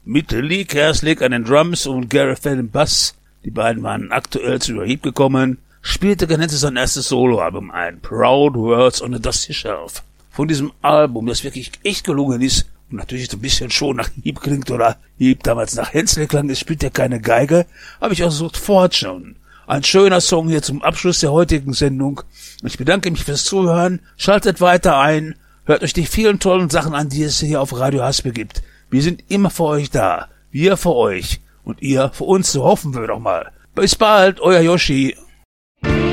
mit Lee Kerslake an den Drums und Gareth Fell im Bass. Die beiden waren aktuell zu Heap gekommen. Spielte Ganette sein erstes Soloalbum ein, Proud Words on a Dusty Shelf. Von diesem Album, das wirklich echt gelungen ist und natürlich so ein bisschen schon nach Heap klingt oder Heap damals nach Hensley klang, es spielt ja keine Geige, habe ich auch versucht Fortune. Ein schöner Song hier zum Abschluss der heutigen Sendung. Ich bedanke mich fürs Zuhören, schaltet weiter ein, hört euch die vielen tollen Sachen an, die es hier auf Radio Haspel gibt. Wir sind immer für euch da, wir für euch und ihr für uns, so hoffen wir doch mal. Bis bald, euer Yoshi.